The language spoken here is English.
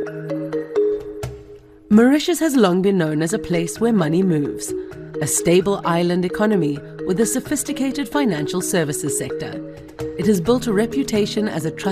Mauritius has long been known as a place where money moves, a stable island economy with a sophisticated financial services sector. It has built a reputation as a trusted